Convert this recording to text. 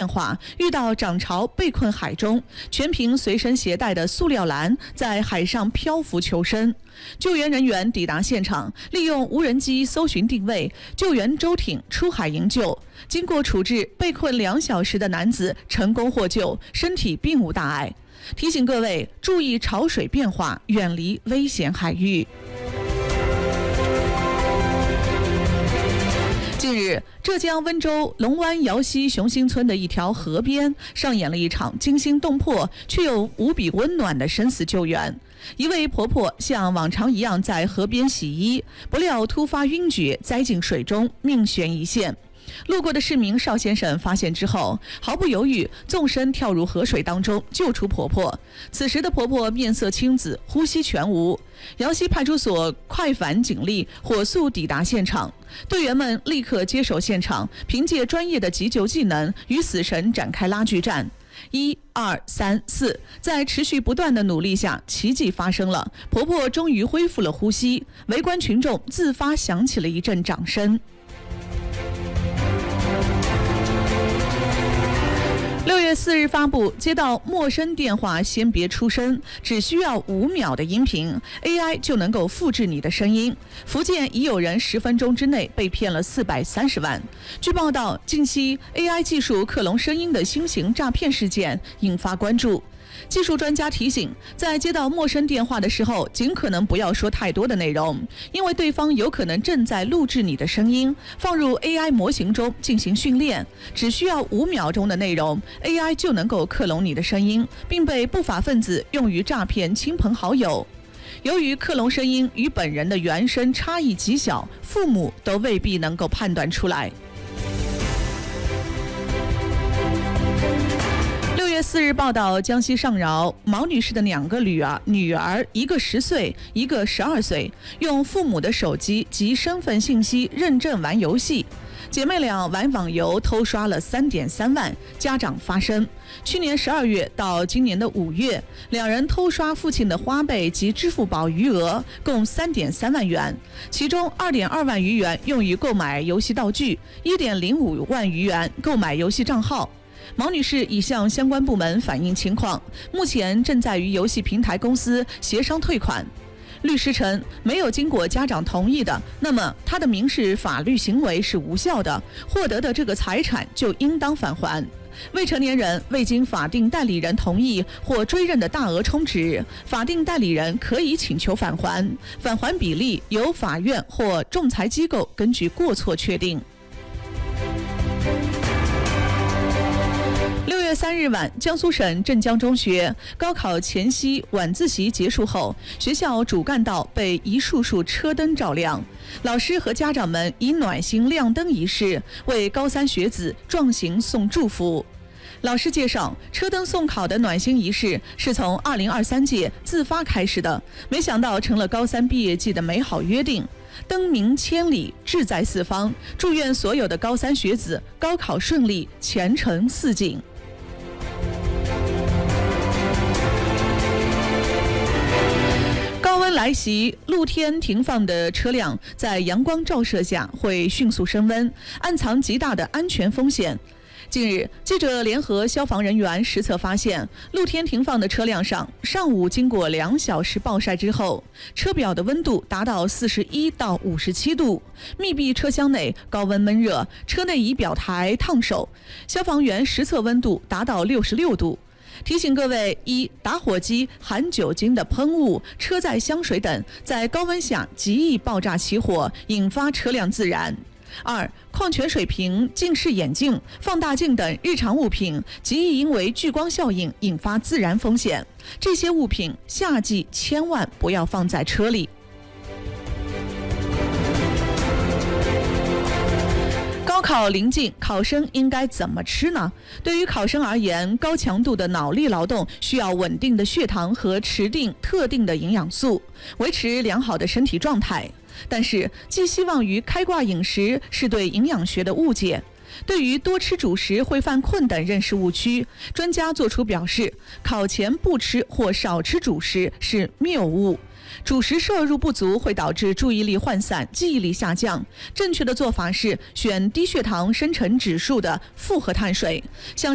变化，遇到涨潮被困海中，全凭随身携带的塑料篮在海上漂浮求生。救援人员抵达现场，利用无人机搜寻定位，救援舟艇出海营救。经过处置，被困2小时的男子成功获救，身体并无大碍。提醒各位注意潮水变化，远离危险海域。近日，浙江温州龙湾瑶溪雄兴村的一条河边上演了一场惊心动魄却又无比温暖的生死救援。一位婆婆像往常一样在河边洗衣，不料突发晕厥，栽进水中，命悬一线。路过的市民邵先生发现之后，毫不犹豫纵身跳入河水当中救出婆婆。此时的婆婆面色青紫，呼吸全无。瑶溪派出所快反警力火速抵达现场，队员们立刻接手现场，凭借专业的急救技能与死神展开拉锯战。1、2、3、4，在持续不断的努力下，奇迹发生了，婆婆终于恢复了呼吸。围观群众自发响起了一阵掌声。6月4日发布，接到陌生电话先别出声，只需要5秒的音频 ，AI 就能够复制你的声音。福建已有人10分钟之内被骗了430万。据报道，近期 AI 技术克隆声音的新型诈骗事件引发关注。技术专家提醒，在接到陌生电话的时候，尽可能不要说太多的内容，因为对方有可能正在录制你的声音，放入 AI 模型中进行训练。只需要5秒钟的内容 ，AI 就能够克隆你的声音，并被不法分子用于诈骗亲朋好友。由于克隆声音与本人的原声差异极小，父母都未必能够判断出来。6月4日报道，江西上饶毛女士的2个女儿，一个10岁，一个12岁，用父母的手机及身份信息认证玩游戏。姐妹俩玩网游偷刷了3.3万，家长发声。去年12月到今年的5月，两人偷刷父亲的花呗及支付宝余额共3.3万元，其中2.2万余元用于购买游戏道具，1.05万余元购买游戏账号。毛女士已向相关部门反映情况，目前正在与游戏平台公司协商退款。律师称，没有经过家长同意的，那么他的民事法律行为是无效的，获得的这个财产就应当返还。未成年人未经法定代理人同意或追认的大额充值，法定代理人可以请求返还，返还比例由法院或仲裁机构根据过错确定。6月3日晚，江苏省镇江中学高考前夕晚自习结束后，学校主干道被一束束车灯照亮，老师和家长们以暖心亮灯仪式为高3学子壮行送祝福。老师介绍，车灯送考的暖心仪式是从2023届自发开始的，没想到成了高3毕业季的美好约定。灯明千里，志在四方，祝愿所有的高3学子高考顺利，前程似锦。高温来袭，露天停放的车辆在阳光照射下会迅速升温，暗藏极大的安全风险。近日，记者联合消防人员实测发现，露天停放的车辆上，上午经过2小时暴晒之后，车表的温度达到41到57度，密闭车厢内高温闷热，车内仪表台烫手，消防员实测温度达到66度。提醒各位： 1. 打火机、含酒精的喷雾、车载香水等，在高温下极易爆炸起火，引发车辆自燃。2. 矿泉水瓶、近视眼镜、放大镜等日常物品极易因为聚光效应引发自燃风险，这些物品夏季千万不要放在车里。高考临近，考生应该怎么吃呢？对于考生而言，高强度的脑力劳动需要稳定的血糖和持定特定的营养素，维持良好的身体状态。但是，寄希望于开挂饮食是对营养学的误解。对于多吃主食会犯困等认识误区，专家作出表示，考前不吃或少吃主食是谬误。主食摄入不足会导致注意力涣散、记忆力下降。正确的做法是选低血糖生成指数的复合碳水，像